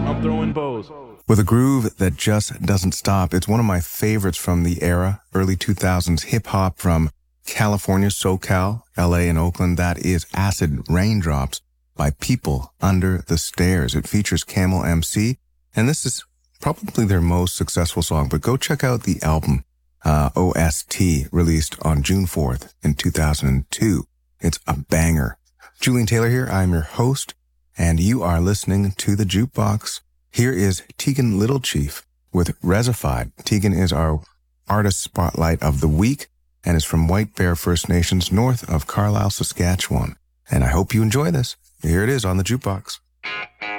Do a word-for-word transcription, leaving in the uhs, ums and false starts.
I'm throwing bows. With a groove that just doesn't stop. It's one of my favorites from the era, early two thousands hip-hop from California, SoCal, L A, and Oakland. That is Acid Raindrops by People Under the Stairs. It features Camel M C, and this is probably their most successful song, but go check out the album, uh, O S T, released on June fourth in two thousand two. It's a banger. Julian Taylor here. I'm your host, and you are listening to The Jukebox. Here is Tegan Little Chief with Resified. Tegan is our artist spotlight of the week and is from White Bear First Nations north of Carlisle, Saskatchewan. And I hope you enjoy this. Here it is on The Jukebox.